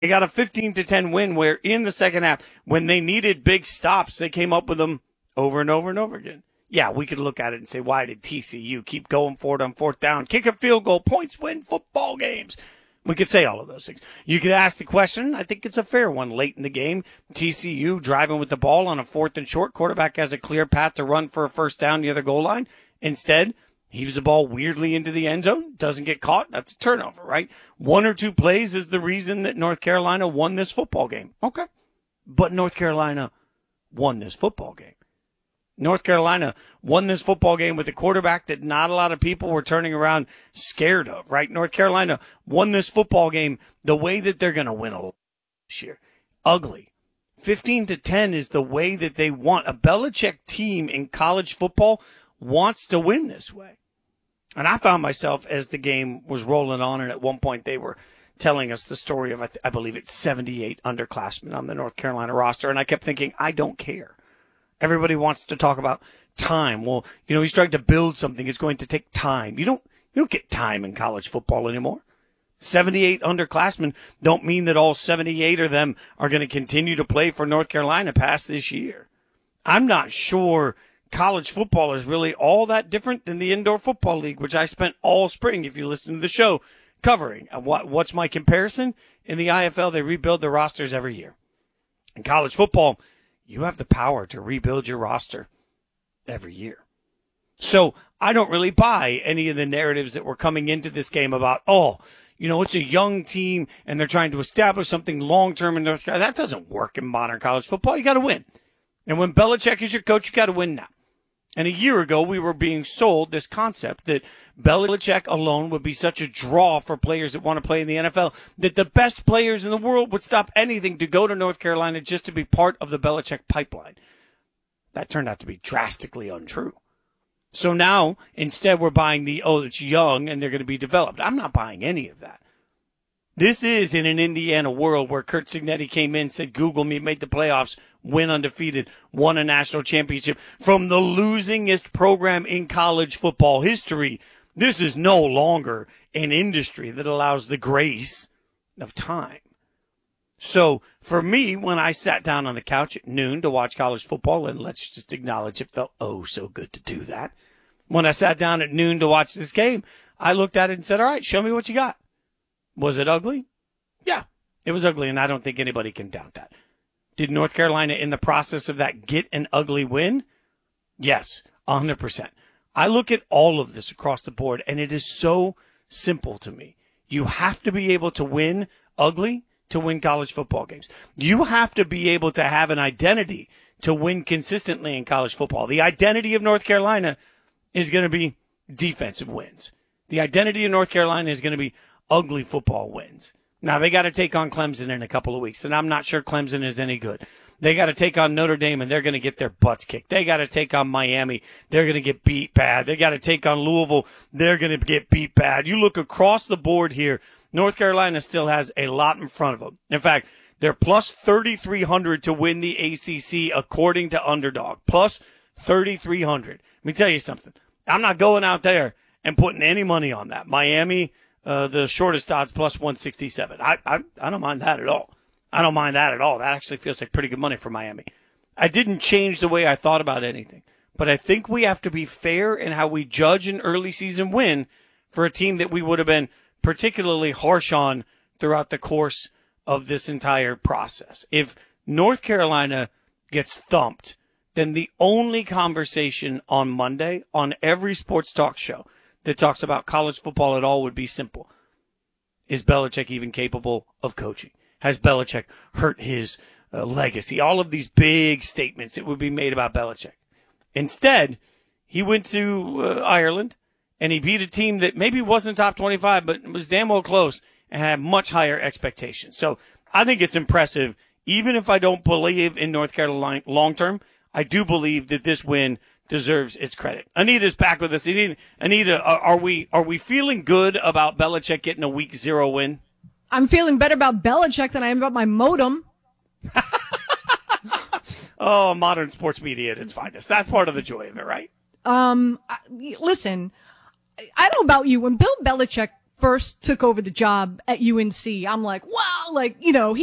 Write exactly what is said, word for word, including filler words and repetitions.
They got a fifteen to ten win where in the second half, when they needed big stops, they came up with them over and over and over again. Yeah, we could look at it and say, why did T C U keep going for it on fourth down? Kick a field goal, points win football games. We could say all of those things. You could ask the question, I think it's a fair one, late in the game. T C U driving with the ball on a fourth and short. Quarterback has a clear path to run for a first down near the goal line. Instead, heaves the ball weirdly into the end zone, doesn't get caught. That's a turnover, right? One or two plays is the reason that North Carolina won this football game. Okay. But North Carolina won this football game. North Carolina won this football game with a quarterback that not a lot of people were turning around scared of, right? North Carolina won this football game the way that they're going to win a lot this year. Ugly. fifteen to ten is the way that they want. A Belichick team in college football wants to win this way. And I found myself as the game was rolling on, and at one point they were telling us the story of, I, th- I believe it's seventy-eight underclassmen on the North Carolina roster, and I kept thinking, I don't care. Everybody wants to talk about time. Well, you know, he's trying to build something. It's going to take time. You don't, you don't get time in college football anymore. seventy-eight underclassmen don't mean that all seventy-eight of them are going to continue to play for North Carolina past this year. I'm not sure college football is really all that different than the Indoor Football League, which I spent all spring, if you listen to the show, covering. What, what's my comparison? In the I F L, they rebuild their rosters every year. In college football, you have the power to rebuild your roster every year. So I don't really buy any of the narratives that were coming into this game about, oh, you know, it's a young team and they're trying to establish something long-term in North Carolina. That doesn't work in modern college football. You got to win. And when Belichick is your coach, you got to win now. And a year ago, we were being sold this concept that Belichick alone would be such a draw for players that want to play in the N F L that the best players in the world would stop anything to go to North Carolina just to be part of the Belichick pipeline. That turned out to be drastically untrue. So now, instead, we're buying the, oh, it's young and they're going to be developed. I'm not buying any of that. This is in an Indiana world where Curt Cignetti came in, said, Google me, made the playoffs, win undefeated, won a national championship from the losingest program in college football history. This is no longer an industry that allows the grace of time. So for me, when I sat down on the couch at noon to watch college football, and let's just acknowledge it felt oh so good to do that. When I sat down at noon to watch this game, I looked at it and said, all right, show me what you got. Was it ugly? Yeah, it was ugly, and I don't think anybody can doubt that. Did North Carolina, in the process of that, get an ugly win? Yes, one hundred percent. I look at all of this across the board, and it is so simple to me. You have to be able to win ugly to win college football games. You have to be able to have an identity to win consistently in college football. The identity of North Carolina is going to be defensive wins. The identity of North Carolina is going to be ugly football wins. Now, they got to take on Clemson in a couple of weeks, and I'm not sure Clemson is any good. They got to take on Notre Dame, and they're going to get their butts kicked. They got to take on Miami. They're going to get beat bad. They got to take on Louisville. They're going to get beat bad. You look across the board here, North Carolina still has a lot in front of them. In fact, they're plus thirty-three hundred to win the A C C according to Underdog. Plus thirty-three hundred. Let me tell you something. I'm not going out there and putting any money on that. Miami, uh, the shortest odds, plus one sixty-seven. I, I, I don't mind that at all. I don't mind that at all. That actually feels like pretty good money for Miami. I didn't change the way I thought about anything. But I think we have to be fair in how we judge an early season win for a team that we would have been particularly harsh on throughout the course of this entire process. If North Carolina gets thumped, then the only conversation on Monday on every sports talk show that talks about college football at all would be simple. Is Belichick even capable of coaching? Has Belichick hurt his uh, legacy? All of these big statements that would be made about Belichick. Instead, he went to uh, Ireland, and he beat a team that maybe wasn't top twenty-five, but was damn well close and had much higher expectations. So I think it's impressive. Even if I don't believe in North Carolina long-term, I do believe that this win deserves its credit. Anita's back with us. Anita, Anita are we are we feeling good about Belichick getting a week zero win? I'm feeling better about Belichick than I am about my modem. Oh, modern sports media at its finest. That's part of the joy of it, right? Um, listen, I don't know about you. When Bill Belichick first took over the job at U N C, I'm like, wow, like, you know, he